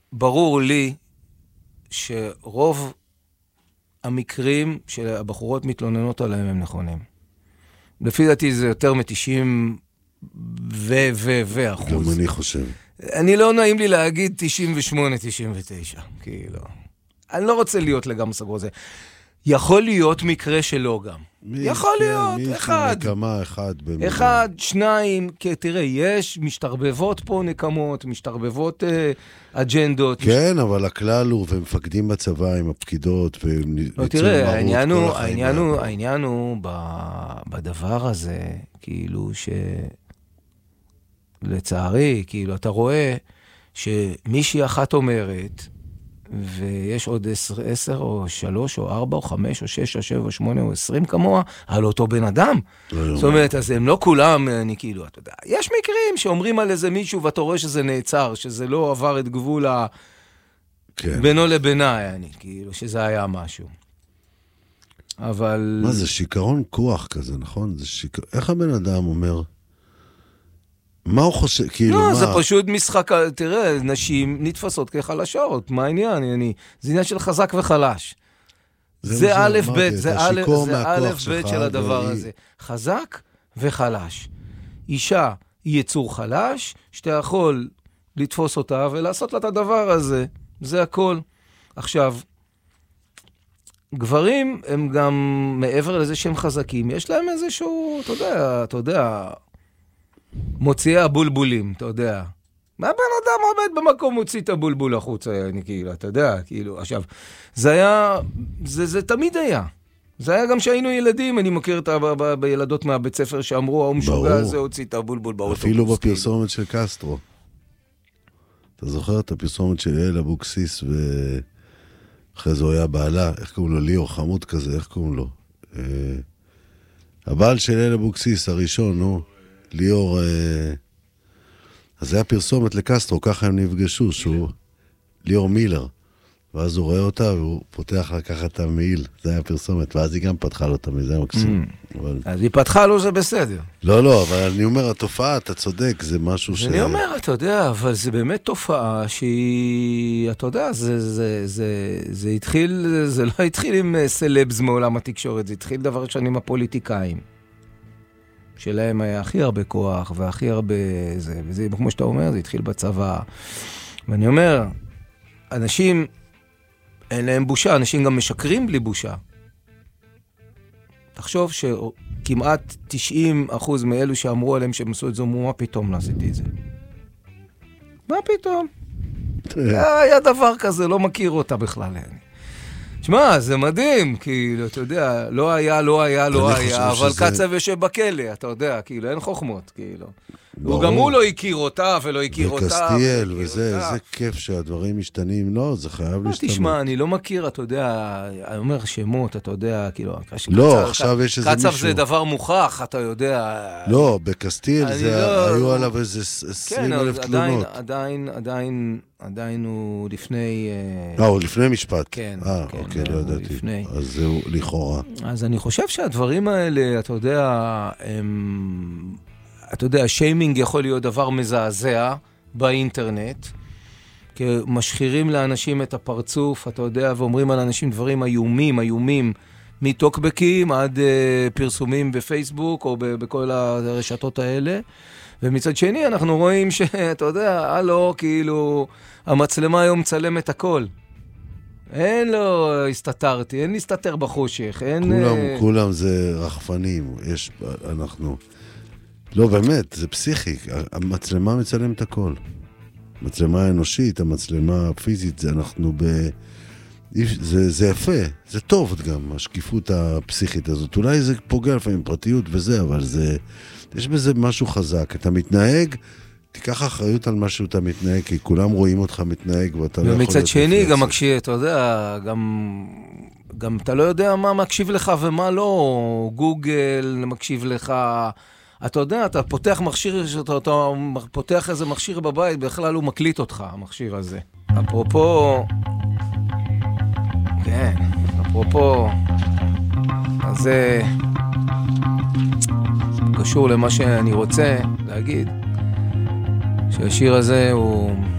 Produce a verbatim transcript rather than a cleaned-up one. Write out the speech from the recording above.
ברור לי שרוב המקרים שהבחורות מתלוננות עליהם הם נכונים. לפי דעתי זה יותר מ-תשעים ו ו ו אחוז. גם אני חושב. אני לא נעים לי להגיד תשעים ושמונה תשעים ותשע, כאילו. אני לא רוצה להיות לגמרי סגור זה. יכול להיות מקרה שלא גם. יכול להיות, אחד. נקמה, אחד. אחד, שניים, כי תראה, יש משתרבבות פה נקמות, משתרבבות אג'נדות. כן, אבל הכלל הוא, ומפקדים בצבא עם הפקידות, לא, תראה, העניין הוא, העניין הוא, העניין הוא בדבר הזה, כאילו ש... לצערי, כאילו, אתה רואה שמישהי אחת אומרת, ויש עוד עשר, עשר או שלוש או ארבע או חמש או שש או שבע או שמונה או עשרים כמוה, על אותו בן אדם. זאת אומרת, אז הם לא כולם, אני כאילו, אתה יודע, יש מקרים שאומרים על איזה מישהו, ואתה רואה שזה נעצר, שזה לא עבר את גבול ה... בינו לבינה, אני, כאילו, שזה היה משהו. אבל... מה זה, שיקרון כוח כזה, נכון? זה שיקר... איך הבן אדם אומר... מה הוא חושב, כאילו לא, מה? זה פשוט משחק, תראה, נשים נתפסות כחלשות, מה העניין? אני, זה עניין של חזק וחלש. זה, זה א' ב', זה א' ב' של הדבר והיא... הזה. חזק וחלש. אישה היא יצור חלש, שאתה יכול לתפוס אותה ולעשות לה את הדבר הזה. זה הכל. עכשיו, גברים הם גם מעבר לזה שהם חזקים, יש להם איזשהו, אתה יודע, אתה יודע, מוציאי הבולבולים, אתה יודע. מה בן אדם עומד במקום מוציא את הבולבול החוצה, אני כאילו, אתה יודע, כאילו, עכשיו, זה היה, זה, זה תמיד היה. זה היה גם שהיינו ילדים, אני מכיר את ה... ב- ב- בילדות מהבית ספר שאמרו, ההוא משוגע הזה הוציא את הבולבול באוטובוס. אפילו בפרסומת של קסטרו. אתה זוכר את הפרסומת של אל אבוקסיס, ואחרי זה הוא היה בעלה, איך קוראים לו? ליאור חמוד כזה, איך קוראים לו? הבעל של אל אבוקסיס, הראשון, נו, ליאור, אז זה היה פרסומת לקסטרו, ככה הם נפגשו, שהוא ליאור מילר. ואז הוא רואה אותה, והוא פותח לקחת את המעיל. זה היה פרסומת, ואז היא גם פתחה לו אותה, זה היה מקסים. אז היא פתחה לו, זה בסדר. לא, לא, אבל אני אומר, התופעה, אתה צודק, זה משהו ש... אני אומר, אתה יודע, אבל זה באמת תופעה שהיא, אתה יודע, זה התחיל, זה לא התחיל עם סלבס מעולם התקשורת, זה התחיל דבר ראשון עם הפוליטיקאים. שלהם היה הכי הרבה כוח, והכי הרבה זה, וזה, כמו שאתה אומר, זה התחיל בצבא. ואני אומר, אנשים, אין להם בושה, אנשים גם משקרים בלי בושה. תחשוב שכמעט תשעים אחוז מאלו שאמרו עליהם שהם עשו את זה, מה פתאום לא עשיתי את זה? מה פתאום? היה דבר כזה, לא מכיר אותה בכלל. שמע, זה מדהים, כאילו, אתה יודע, לא היה, לא היה, לא היה, אבל קצב יושב בכלא, אתה יודע, כאילו, אין חוכמות, כאילו. וגם הוא לא הכיר אותה ולא הכיר אותה. וקסטיאל, וזה, איזה כיף שהדברים משתנים, לא, זה חייב להשתנות. תשמע, אני לא מכיר, אתה יודע, אני אומר שמות, אתה יודע, כאילו, לא, עכשיו יש איזה מישהו. קצב זה דבר מוכח, אתה יודע. לא, בקסטיאל היו עליו איזה עשרים אלף תלונות. כן, עדיין, עדיין, עדיין הוא לפני... אה, הוא לפני משפט. כן. אה, אוקיי, לא ידעתי. אז זהו לכאורה. אז אני חושב שהדברים האלה, אתה יודע, הם... אתה יודע, שיימינג יכול להיות דבר מזעזע באינטרנט, כי משחירים לאנשים את הפרצוף, אתה יודע, ואומרים על אנשים דברים איומים, איומים, מטוקבקים עד uh, פרסומים בפייסבוק או ב- בכל הרשתות האלה. ומצד שני אנחנו רואים שאתה יודע, הלו, כאילו, המצלמה היום מצלם את הכל. אין לו הסתתרתי, אין להסתתר בחושך, אין... כולם, uh... כולם זה רחפנים, יש, אנחנו... לא, באמת, זה פסיכי. המצלמה מצלם את הכל. המצלמה האנושית, המצלמה הפיזית, זה אנחנו ב... זה, זה יפה, זה טוב גם, השקיפות הפסיכית הזאת. אולי זה פוגע לפעמים פרטיות וזה, אבל זה... יש בזה משהו חזק. אתה מתנהג, תיקח אחריות על משהו אתה מתנהג, כי כולם רואים אותך מתנהג, ואתה לא יכול... ומצד שני, גם מקשיב, אתה יודע, גם... גם אתה לא יודע מה מקשיב לך ומה לא. גוגל מקשיב לך... אתה יודע, אתה פותח מכשיר, אתה, אתה פותח איזה מכשיר בבית, בכלל הוא מקליט אותך, המכשיר הזה. אפרופו, כן, אפרופו, אז זה קשור למה שאני רוצה להגיד, שהשיר הזה הוא